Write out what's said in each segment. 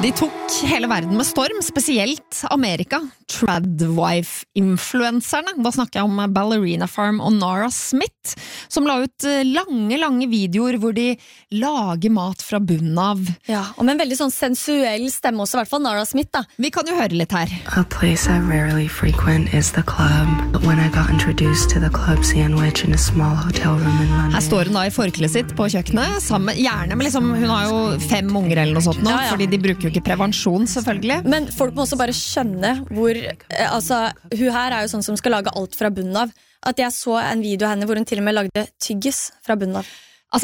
De tok hele verden med storm, spesielt Amerika. Tradwife-influencerne. Da snakker jeg om Ballerina Farm og Nara Smith, som la ut lange videoer hvor de lager mat fra bunnen av. Ja, og med en veldig sånn sensuell stemme også, I hvert fall Nara Smith da. Vi kan jo høre litt her. A place I rarely frequent is the club. But when I got introduced to the club sandwich in a small hotel room in London. Her står hun da I forkleet sitt på kjøkkenet, sammen, gjerne med liksom, hun har jo 5 unger eller noe sånt nå, fordi de bruker jo ikke prevensjon, selvfølgelig. Men folk må også bare skjønne hvor, altså, hun her jo sånn som skal lage alt fra bunnen av. At jeg så en video av henne hvor hun til og med lagde tyggis fra bunnen av. Altså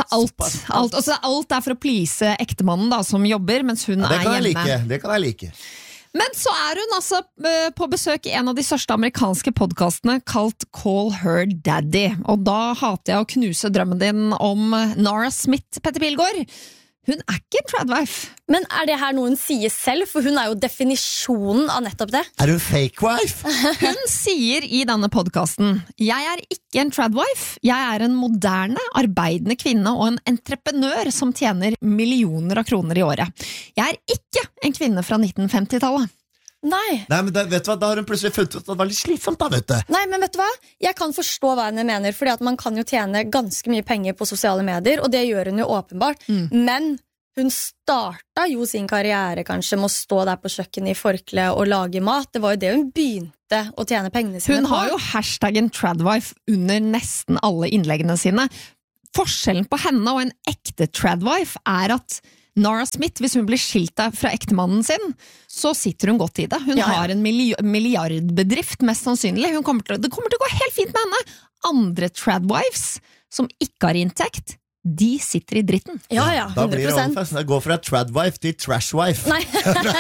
alt for å please ektemannen da, som jobber, mens hun hjemme. Det kan jeg like. Men så hun altså på besøk I en av de største amerikanske podcastene kalt Call Her Daddy. Og da hater jeg å knuse drømmen din om Nara Smith, Petter Pilgaard. Hun ikke en tradwife. Men det her noe hun sier selv? For hun jo definisjonen av nettopp det. Hun fake wife? Hun sier I denne podcasten: Jeg ikke en tradwife. Jeg en moderne, arbeidende kvinne og en entreprenør som tjener millioner av kroner I året. Jeg ikke en kvinne fra 1950-tallet. Nei, men vet du hva, da har hun plutselig funnet ut at det var litt slitsomt da, vet du. Nei, men vet du hva? Jeg kan forstå hva henne mener, fordi at man kan jo tjene ganske mye penger på sosiale medier, og det gjør hun jo åpenbart. Men hun startet jo sin karriere kanskje med å stå der på kjøkkenet I forkle og lage mat. Det var jo det hun begynte å tjene pengene sine på. Hun har jo hashtaggen tradwife under nesten alle innleggene sine. Forskjellen på henne og en ekte tradwife at Nara Smith, hvis hun blir skilt fra ektemannen sin, så sitter hun godt I det. Hun har en milliardbedrift, mest sannsynlig. Det kommer til å gå helt fint med henne. Andre tradwives, som ikke har inntekt, de sitter I dritten. Ja, 100%. Da blir det overfest. Det går fra tradwife til trashwife. Nei,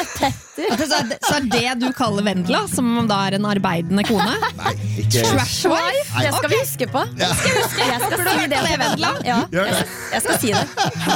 Petter. Så det du kaller Vendela, som da en arbeidende kone? Nei, ikke Trashwife, det skal vi huske på. Ja. Jeg skal si det, Vendela. Ja, jeg skal si det.